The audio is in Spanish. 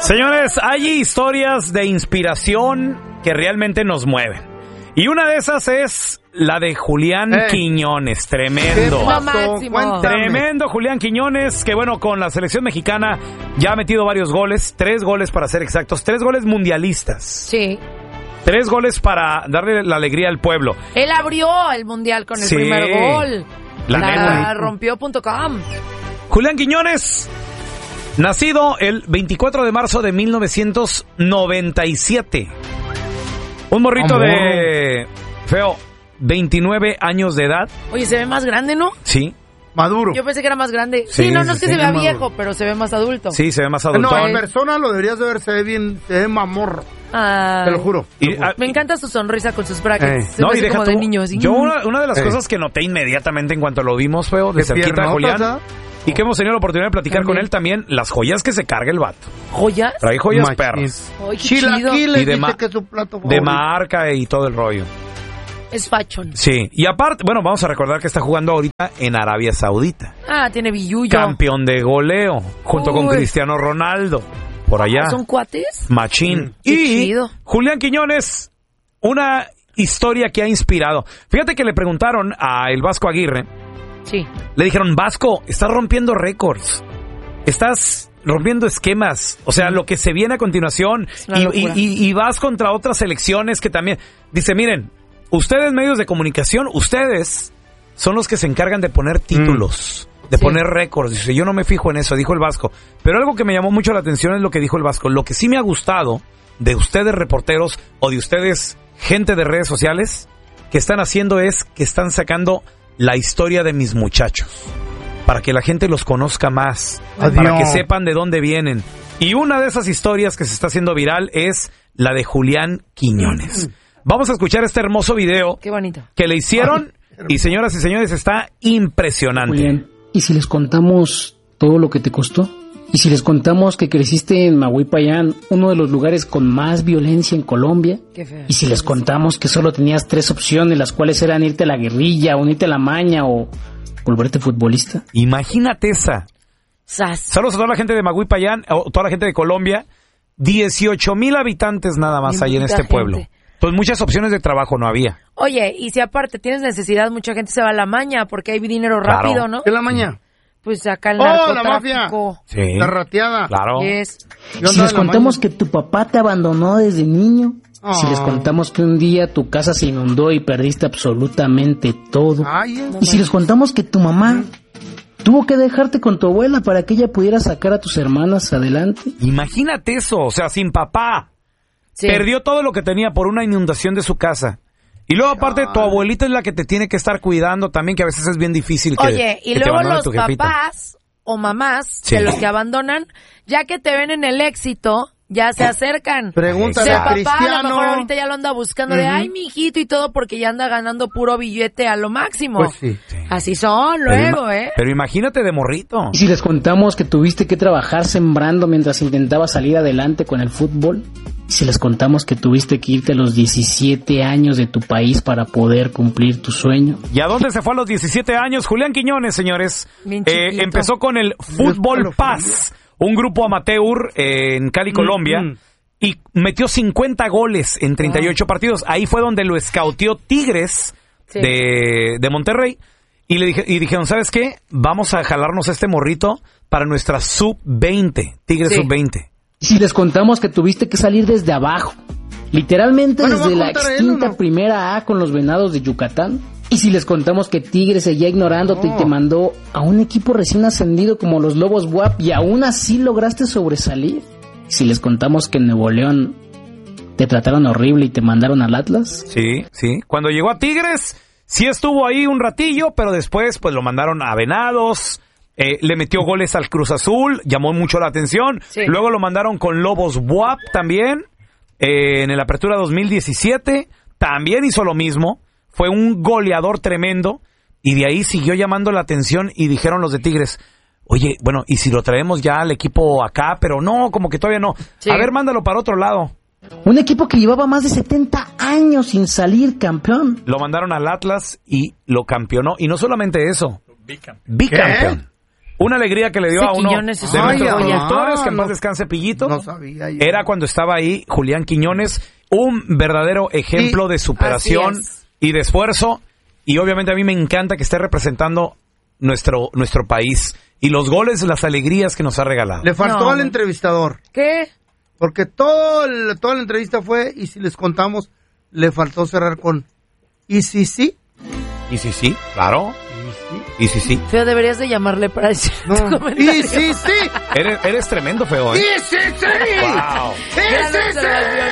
Señores, hay historias de inspiración que realmente nos mueven. Y una de esas es la de Julián Quiñones. Tremendo. Tremendo Julián Quiñones, que bueno, con la selección mexicana ya ha metido varios goles. 3 goles para ser exactos. 3 goles mundialistas. Sí. 3 goles para darle la alegría al pueblo. Él abrió el mundial con el primer gol. La rompió.com. Julián Quiñones, nacido el 24 de marzo de 1997. Un morrito de 29 años de edad. Oye, se ve más grande, ¿no? Sí. Maduro. Yo pensé que era más grande. Sí, no es que se vea viejo, pero se ve más adulto. Sí, se ve más adulto. No, en persona lo deberías de ver, se ve bien, se ve mamorro. Te lo juro. Me encanta su sonrisa con sus brackets. No, y deja como tú, de niño. Así. Yo una de las cosas que noté inmediatamente en cuanto lo vimos, feo, de cerquita a Julián, y que hemos tenido la oportunidad de platicar con él también, las joyas que se carga el vato. ¿Joyas? Trae joyas perras. Ay, qué chido. Y de marca y todo el rollo. Es fashion. Sí, y aparte, bueno, vamos a recordar que está jugando ahorita en Arabia Saudita. Ah, tiene billuyo. Campeón de goleo, junto con Cristiano Ronaldo. Por allá. ¿Son cuates? Machín. Qué y chido. Julián Quiñones, una historia que ha inspirado. Fíjate que le preguntaron a el Vasco Aguirre. Sí. Le dijeron, Vasco, estás rompiendo récords. Estás rompiendo esquemas. O sea, lo que se viene a continuación. Y vas contra otras selecciones que también... Dice, miren, ustedes medios de comunicación, ustedes son los que se encargan de poner títulos. De poner récords. Dice, yo no me fijo en eso, dijo el Vasco. Pero algo que me llamó mucho la atención es lo que dijo el Vasco. Lo que sí me ha gustado de ustedes reporteros o de ustedes gente de redes sociales que están haciendo es que están sacando la historia de mis muchachos. Para que la gente los conozca más. Para que sepan de dónde vienen. Y una de esas historias que se está haciendo viral es la de Julián Quiñones. Vamos a escuchar este hermoso video. Qué bonito. Que le hicieron. Y señoras y señores, está impresionante. Julián, ¿y si les contamos todo lo que te costó? ¿Y si les contamos que creciste en Mahuipayán, uno de los lugares con más violencia en Colombia? Qué feo. ¿Y si les contamos que solo tenías 3 opciones, las cuales eran irte a la guerrilla, unirte a la maña o volverte futbolista? Imagínate esa. Saludos a toda la gente de Mahuipayán, o toda la gente de Colombia. 18,000 habitantes nada más hay en este pueblo. Entonces muchas opciones de trabajo no había. Oye, y si aparte tienes necesidad, mucha gente se va a la maña porque hay dinero rápido, ¿no? ¿Qué es la maña? Pues acá el narcotráfico. La mafia. Sí. La rateada. Claro. Yes. ¿Y si les contamos que tu papá te abandonó desde niño? Si les contamos que un día tu casa se inundó y perdiste absolutamente todo. Y si les contamos que tu mamá tuvo que dejarte con tu abuela para que ella pudiera sacar a tus hermanas adelante. Imagínate eso, o sea, sin papá. Sí. Perdió todo lo que tenía por una inundación de su casa. Y luego aparte tu abuelita es la que te tiene que estar cuidando también, que a veces es bien difícil que Oye, y que luego te los tu jefita. papás o mamás de los que abandonan, ya que te ven en el éxito, ya se acercan. Pregúntale a a Cristiano. A lo mejor ahorita ya lo anda buscando de, ay, mijito y todo, porque ya anda ganando puro billete a lo máximo. Pues sí. Así son luego, Pero imagínate de morrito. ¿Y si les contamos que tuviste que trabajar sembrando mientras intentabas salir adelante con el fútbol? ¿Y si les contamos que tuviste que irte a los 17 años de tu país para poder cumplir tu sueño? ¿Y a dónde se fue a los 17 años? Julián Quiñones, señores. Empezó con el Fútbol Paz, un grupo amateur en Cali, Colombia, y metió 50 goles en 38 partidos. Ahí fue donde lo escauteó Tigres de Monterrey. Y dijeron, ¿sabes qué? Vamos a jalarnos a este morrito para nuestra sub-20, Tigres sub-20. ¿Y si les contamos que tuviste que salir desde abajo? Literalmente desde la extinta primera A con los Venados de Yucatán. ¿Y si les contamos que Tigres seguía ignorándote y te mandó a un equipo recién ascendido como los Lobos WAP y aún así lograste sobresalir? ¿Y si les contamos que en Nuevo León te trataron horrible y te mandaron al Atlas? Sí, sí. Cuando llegó a Tigres, sí estuvo ahí un ratillo, pero después pues lo mandaron a Venados. Le metió goles al Cruz Azul, llamó mucho la atención. Luego lo mandaron con Lobos WAP también. En el Apertura 2017 también hizo lo mismo. Fue un goleador tremendo. Y de ahí siguió llamando la atención y dijeron los de Tigres, oye, bueno, ¿y si lo traemos ya al equipo acá? Pero no, como que todavía no. A ver, mándalo para otro lado. Un equipo que llevaba más de 70 años sin salir campeón. Lo mandaron al Atlas y lo campeonó. Y no solamente eso, bicampeón. Una alegría que le dio a uno de nuestros productores, que en paz descanse Pillito. No sabía yo. Era cuando estaba ahí Julián Quiñones, un verdadero ejemplo de superación y de esfuerzo. Y obviamente a mí me encanta que esté representando nuestro país. Y los goles, las alegrías que nos ha regalado. Le faltó al entrevistador. ¿Qué? Porque toda la entrevista fue, y si les contamos, le faltó cerrar con ¿y si sí? ¿Y si sí? Claro. ¿Y si sí? Feo, deberías de llamarle para decir tu comentario. ¿Y si sí? Eres tremendo, Feo, ¿eh? ¡Y si sí! ¡Wow! ¡Y si sí!